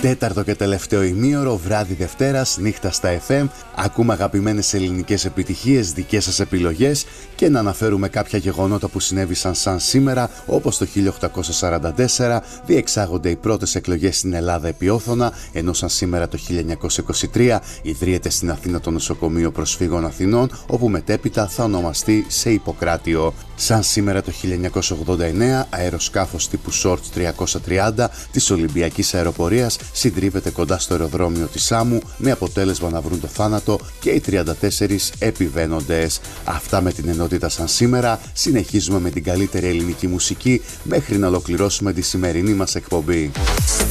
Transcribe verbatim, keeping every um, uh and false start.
Τέταρτο και τελευταίο ημίωρο, βράδυ Δευτέρας, νύχτα στα εφ εμ. Ακούμε αγαπημένες ελληνικές επιτυχίες, δικές σας επιλογές και να αναφέρουμε κάποια γεγονότα που συνέβησαν σαν σήμερα, όπως το χίλια οκτακόσια σαράντα τέσσερα διεξάγονται οι πρώτες εκλογές στην Ελλάδα επί όθωνα, ενώ σαν σήμερα το χίλια εννιακόσια είκοσι τρία ιδρύεται στην Αθήνα το Νοσοκομείο Προσφύγων Αθηνών, όπου μετέπειτα θα ονομαστεί σε Ιπποκράτιο. Σαν σήμερα το χίλια εννιακόσια ογδόντα εννέα, αεροσκάφος τύπου Σόρτς τριακόσια τριάντα της Ολυμπιακής Αεροπορίας συντρίβεται κοντά στο αεροδρόμιο της Σάμου, με αποτέλεσμα να βρουν το θάνατο και οι τριάντα τέσσερις επιβαίνοντες. Αυτά με την ενότητα σαν σήμερα. Συνεχίζουμε με την καλύτερη ελληνική μουσική μέχρι να ολοκληρώσουμε τη σημερινή μας εκπομπή.